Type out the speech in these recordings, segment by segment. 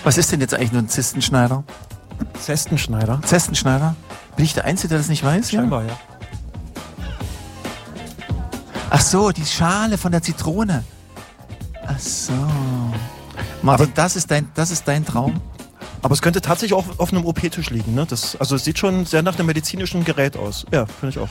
Was ist denn jetzt eigentlich nur ein Zestenschneider? Zestenschneider? Bin ich der Einzige, der das nicht weiß? Scheinbar, ja. Ach so, die Schale von der Zitrone. Ach so. Martin, das ist dein Traum? Aber es könnte tatsächlich auch auf einem OP-Tisch liegen. Ne? Es sieht schon sehr nach einem medizinischen Gerät aus. Ja, finde ich auch.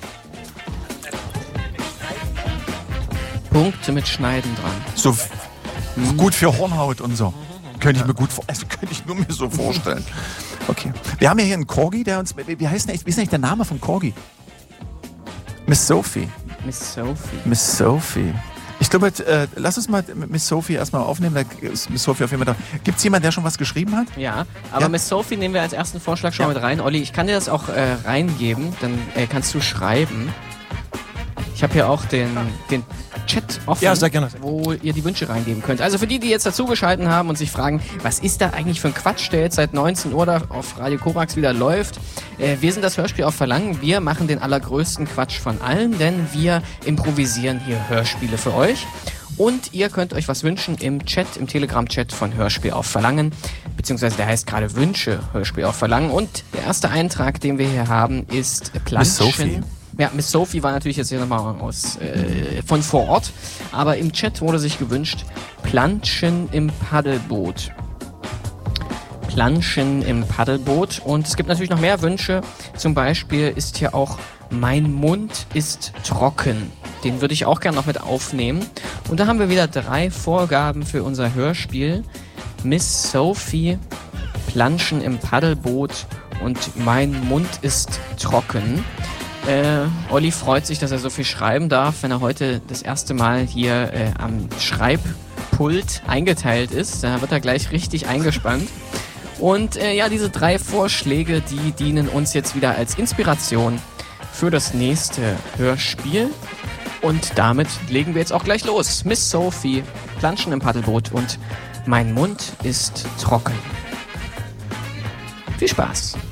Punkte mit Schneiden dran. So gut für Hornhaut und so. Könnte ich nur mir so vorstellen. Okay. Wir haben ja hier einen Corgi, der uns. Wie ist eigentlich der Name von Corgi? Miss Sophie. Miss Sophie. Ich glaube, lass uns mal Miss Sophie erstmal aufnehmen. Da ist Miss Sophie auf jeden Fall da. Gibt es jemanden, der schon was geschrieben hat? Ja, aber Miss Sophie nehmen wir als ersten Vorschlag schon mit rein. Olli, ich kann dir das auch reingeben, dann kannst du schreiben. Ich habe hier auch den Chat offen, ja, sehr gerne. Wo ihr die Wünsche reingeben könnt. Also für die jetzt dazugeschaltet haben und sich fragen, was ist da eigentlich für ein Quatsch, der jetzt seit 19 Uhr da auf Radio Korax wieder läuft. Wir sind das Hörspiel auf Verlangen. Wir machen den allergrößten Quatsch von allen, denn wir improvisieren hier Hörspiele für euch. Und ihr könnt euch was wünschen im Chat, im Telegram-Chat von Hörspiel auf Verlangen. Beziehungsweise der heißt gerade Wünsche Hörspiel auf Verlangen. Und der erste Eintrag, den wir hier haben, ist Planschen. Miss Sophie. Ja, Miss Sophie war natürlich jetzt hier nochmal von vor Ort. Aber im Chat wurde sich gewünscht, Planschen im Paddelboot. Planschen im Paddelboot. Und es gibt natürlich noch mehr Wünsche. Zum Beispiel ist hier auch Mein Mund ist trocken. Den würde ich auch gerne noch mit aufnehmen. Und da haben wir wieder 3 Vorgaben für unser Hörspiel. Miss Sophie, Planschen im Paddelboot und Mein Mund ist trocken. Olli freut sich, dass er so viel schreiben darf, wenn er heute das erste Mal hier am Schreibpult eingeteilt ist. Da wird er gleich richtig eingespannt. Und diese 3 Vorschläge, die dienen uns jetzt wieder als Inspiration für das nächste Hörspiel. Und damit legen wir jetzt auch gleich los. Miss Sophie, Planschen im Paddelboot und Mein Mund ist trocken. Viel Spaß!